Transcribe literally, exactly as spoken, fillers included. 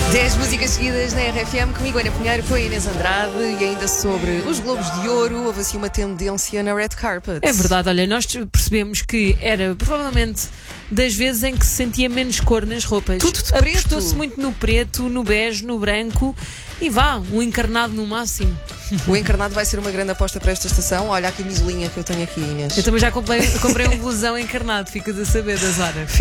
dez músicas seguidas na R F M, comigo Ana Pinheiro, com a Inês Andrade, e ainda sobre os Globos de Ouro, houve assim uma tendência na red carpet. É verdade, olha, nós percebemos que era provavelmente das vezes em que se sentia menos cor nas roupas. Tudo de preto. Apostou-se muito no preto, no bege, no branco e vá, um encarnado no máximo. O encarnado vai ser uma grande aposta para esta estação. Olha a camisolinha que eu tenho aqui, Inês. Eu também já comprei, comprei um blusão encarnado, ficas a saber, da Zara.